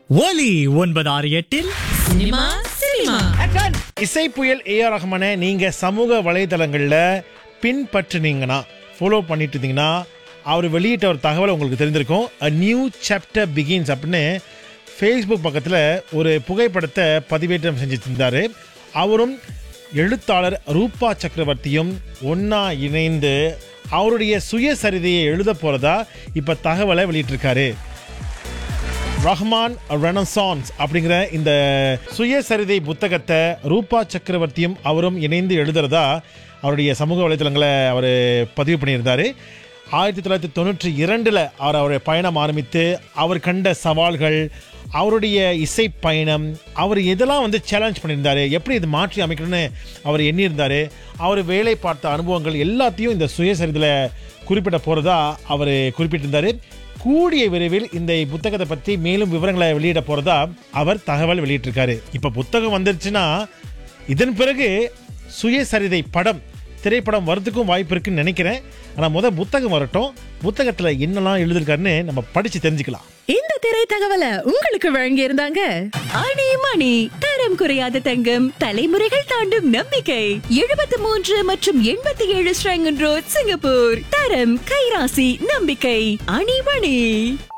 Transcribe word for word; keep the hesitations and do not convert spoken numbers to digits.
ஒலி ஒன்பது ஆறு எட்டில் சினிமா சினிமா இசை புயல் ஏ ஆர் ரஹ்மானை நீங்க சமூக வலைதளங்கள்ல பின்பற்றுனீங்கன்னா ஃபாலோ பண்ணிட்டு இருந்தீங்கன்னா அவர் வெளியிட்ட ஒரு தகவல் உங்களுக்கு தெரிந்திருக்கும். A new chapter begins அப்படின்னு ஃபேஸ்புக் பக்கத்தில் ஒரு புகைப்படத்தை பதிவேற்றம் செஞ்சுருந்தார். அவரும் எழுத்தாளர் ரூபா சக்கரவர்த்தியும் ஒன்றா இணைந்து அவருடைய சுயசரிதையை எழுத போகிறதா இப்போ தகவலை வெளியிட்டிருக்காரு. ரஹ்மான் ரெனசான்ஸ் அப்படிங்கிற இந்த சுயசரிதை புத்தகத்தை ரூபா சக்கரவர்த்தியும் அவரும் இணைந்து எழுதுறதா அவருடைய சமூக வலைத்தளங்களை அவர் பதிவு பண்ணியிருந்தார். ஆயிரத்தி தொள்ளாயிரத்தி தொண்ணூற்றி இரண்டில் அவர் அவருடைய பயணம் ஆரம்பித்து அவர் கண்ட சவால்கள், அவருடைய இசை பயணம், அவர் எதெல்லாம் வந்து சேலஞ்ச் பண்ணியிருந்தார், எப்படி இது மாற்றி அமைக்கணும்னு அவர் எண்ணியிருந்தார், அவர் வேலை பார்த்த அனுபவங்கள் எல்லாத்தையும் இந்த சுயசரிதையில் குறிப்பிட போகிறதா அவர் குறிப்பிட்டிருந்தார். கூடிய விரைவில் இந்த புத்தகத்தை பற்றி மேலும் விவரங்களை வெளியிட போகிறதா அவர் தகவல் வெளியிட்டிருக்காரு. இப்போ புத்தகம் வந்துருச்சுன்னா இதன் பிறகு சுயசரிதை படம் திரைப்படம் வரதுக்கும் வாய்ப்பு இருக்குன்னு நினைக்கிறேன். ஆனால் முதல் புத்தகம் வரட்டும், புத்தகத்தில் என்னெல்லாம் எழுதிருக்காருன்னு நம்ம படித்து தெரிஞ்சுக்கலாம். இந்த திரை தகவலை உங்களுக்கு வழங்கி இருந்தாங்க அணி மணி, தரம் குறையாத தங்கம், தலைமுறைகள் தாண்டும் நம்பிக்கை. எழுபத்தி மூன்று மற்றும் எண்பத்தி ஏழு ஸ்ரங்கன் ரோட், சிங்கப்பூர். தரம், கைராசி, நம்பிக்கை. அணி மணி.